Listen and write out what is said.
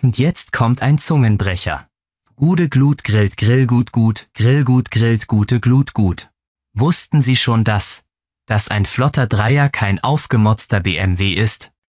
Und jetzt kommt ein Zungenbrecher. Gude Glut grillt Grillgut gut, Grillgut grillt gute Glut gut. Wussten Sie schon dass ein flotter Dreier kein aufgemotzter BMW ist?